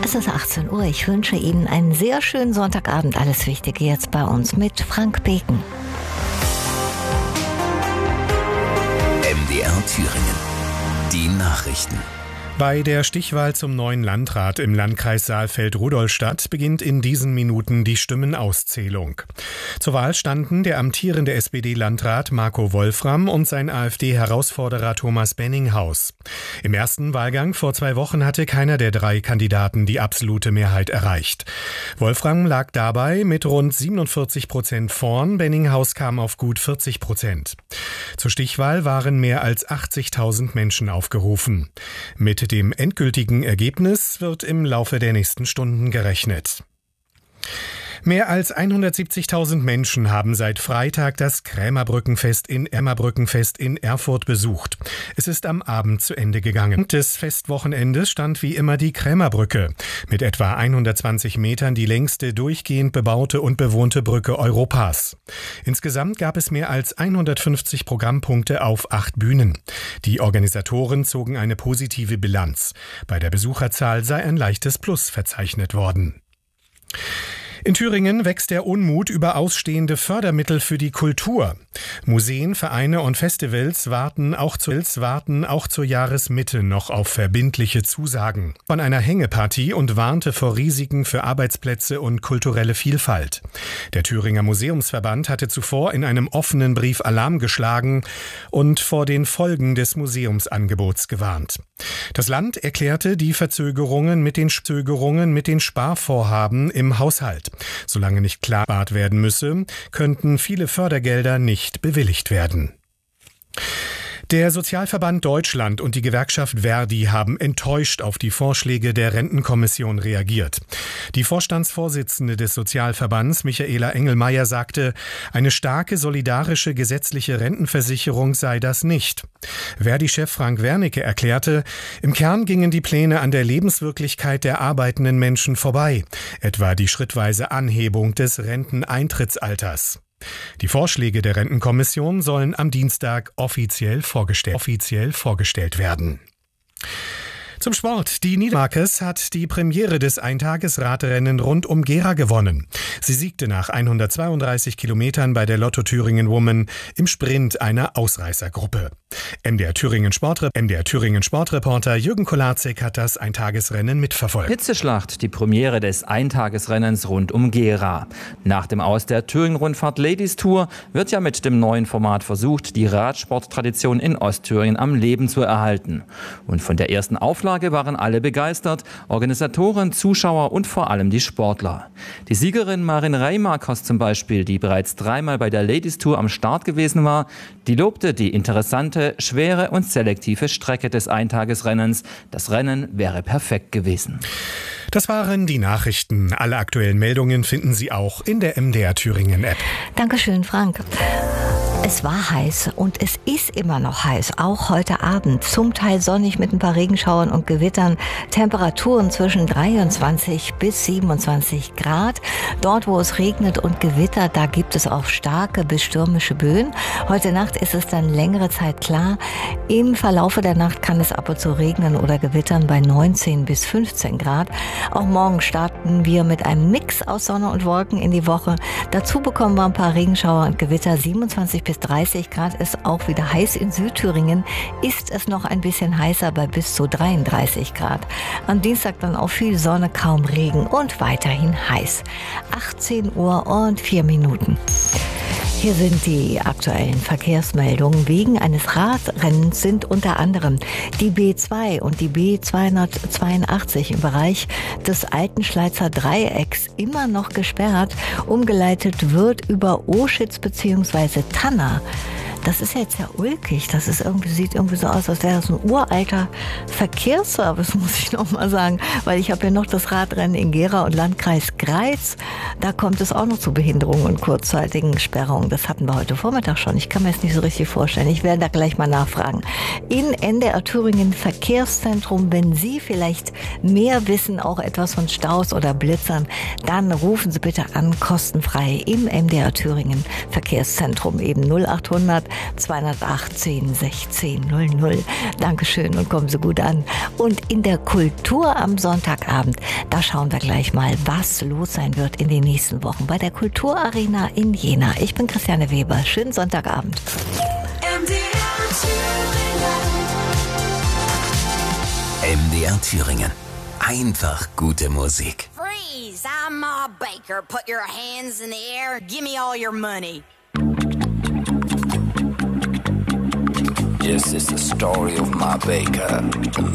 Es ist 18 Uhr. Ich wünsche Ihnen einen sehr schönen Sonntagabend. Alles Wichtige jetzt bei uns mit Frank Beken. MDR Thüringen. Die Nachrichten. Bei der Stichwahl zum neuen Landrat im Landkreis Saalfeld-Rudolstadt beginnt in diesen Minuten die Stimmenauszählung. Zur Wahl standen der amtierende SPD-Landrat Marco Wolfram und sein AfD-Herausforderer Thomas Benninghaus. Im ersten Wahlgang vor 2 Wochen hatte keiner der 3 Kandidaten die absolute Mehrheit erreicht. Wolfram lag dabei mit rund 47% vorn, Benninghaus kam auf gut 40%. Zur Stichwahl waren mehr als 80.000 Menschen aufgerufen. Mit dem endgültigen Ergebnis wird im Laufe der nächsten Stunden gerechnet. Mehr als 170.000 Menschen haben seit Freitag das Krämerbrückenfest in Erfurt besucht. Es ist am Abend zu Ende gegangen. Des Festwochenendes stand wie immer die Krämerbrücke. Mit etwa 120 Metern die längste durchgehend bebaute und bewohnte Brücke Europas. Insgesamt gab es mehr als 150 Programmpunkte auf 8 Bühnen. Die Organisatoren zogen eine positive Bilanz. Bei der Besucherzahl sei ein leichtes Plus verzeichnet worden. In Thüringen wächst der Unmut über ausstehende Fördermittel für die Kultur. Museen, Vereine und Festivals warten auch zur Jahresmitte noch auf verbindliche Zusagen von einer Hängepartie und warnte vor Risiken für Arbeitsplätze und kulturelle Vielfalt. Der Thüringer Museumsverband hatte zuvor in einem offenen Brief Alarm geschlagen und vor den Folgen des Museumsangebots gewarnt. Das Land erklärte die Verzögerungen mit den Sparvorhaben im Haushalt. Solange nicht klar werden müsse, könnten viele Fördergelder nicht bewilligt werden. Der Sozialverband Deutschland und die Gewerkschaft ver.di haben enttäuscht auf die Vorschläge der Rentenkommission reagiert. Die Vorstandsvorsitzende des Sozialverbands, Michaela Engelmeier, sagte, eine starke, solidarische gesetzliche Rentenversicherung sei das nicht. ver.di-Chef Frank Wernicke erklärte, im Kern gingen die Pläne an der Lebenswirklichkeit der arbeitenden Menschen vorbei, etwa die schrittweise Anhebung des Renteneintrittsalters. Die Vorschläge der Rentenkommission sollen am Dienstag offiziell vorgestellt werden. Zum Sport. Die Niedermarkes hat die Premiere des Eintagesradrennen rund um Gera gewonnen. Sie siegte nach 132 Kilometern bei der Lotto Thüringen Woman im Sprint einer Ausreißergruppe. MDR Thüringen Sportreporter Jürgen Kolarzek hat das Eintagesrennen mitverfolgt. Hitzeschlacht, die Premiere des Eintagesrennens rund um Gera. Nach dem Aus der Thüringen-Rundfahrt Ladies Tour wird ja mit dem neuen Format versucht, die Radsporttradition in Ostthüringen am Leben zu erhalten. Und von der ersten Auflage waren alle begeistert, Organisatoren, Zuschauer und vor allem die Sportler. Die Siegerin Marin Reimarkos zum Beispiel, die bereits 3-mal bei der Ladies Tour am Start gewesen war, die lobte die interessante, schwere und selektive Strecke des Eintagesrennens. Das Rennen wäre perfekt gewesen. Das waren die Nachrichten. Alle aktuellen Meldungen finden Sie auch in der MDR Thüringen App. Dankeschön, Frank. Es war heiß und es ist immer noch heiß, auch heute Abend. Zum Teil sonnig mit ein paar Regenschauern und Gewittern. Temperaturen zwischen 23 bis 27 Grad. Dort, wo es regnet und gewittert, da gibt es auch starke bis stürmische Böen. Heute Nacht ist es dann längere Zeit klar. Im Verlaufe der Nacht kann es ab und zu regnen oder gewittern bei 19 bis 15 Grad. Auch morgen starten wir mit einem Mix aus Sonne und Wolken in die Woche. Dazu bekommen wir ein paar Regenschauer und Gewitter. 27 bis 30 Grad ist auch wieder heiß. In Südthüringen ist es noch ein bisschen heißer bei bis zu 33 Grad. Am Dienstag dann auch viel Sonne, kaum Regen und weiterhin heiß. 18 Uhr und 4 Minuten. Hier sind die aktuellen Verkehrsmeldungen. Wegen eines Radrennens sind unter anderem die B2 und die B282 im Bereich des alten Schleizer Dreiecks immer noch gesperrt. Umgeleitet wird über Oschitz bzw. Tanner. Das ist jetzt ja ulkig. Das ist sieht irgendwie so aus, als wäre das ein uralter Verkehrsservice, muss ich noch mal sagen. Weil ich habe ja noch das Radrennen in Gera und Landkreis Greiz. Da kommt es auch noch zu Behinderungen und kurzzeitigen Sperrungen. Das hatten wir heute Vormittag schon. Ich kann mir das nicht so richtig vorstellen. Ich werde da gleich mal nachfragen. In NDR Thüringen Verkehrszentrum, wenn Sie vielleicht mehr wissen, auch etwas von Staus oder Blitzern, dann rufen Sie bitte an, kostenfrei im MDR Thüringen Verkehrszentrum, eben 0800 218 16 00. Dankeschön und kommen Sie gut an. Und in der Kultur am Sonntagabend, da schauen wir gleich mal, was los sein wird in den nächsten Wochen bei der Kulturarena in Jena. Ich bin Christiane Weber. Schönen Sonntagabend. MDR Thüringen. Einfach gute Musik. Freeze! I'm Ma Baker. Put your hands in the air. Give me all your money. Yes, it's the story of Ma Baker.